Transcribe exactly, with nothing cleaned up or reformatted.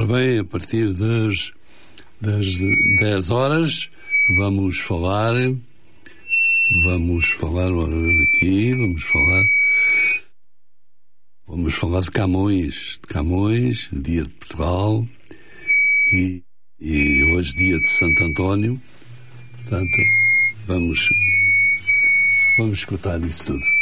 Ora bem, a partir das, das dez horas vamos falar, vamos falar, ora, aqui, vamos falar, vamos falar de Camões, de Camões, dia de Portugal, e, e hoje dia de Santo António, portanto, vamos, vamos escutar isso tudo.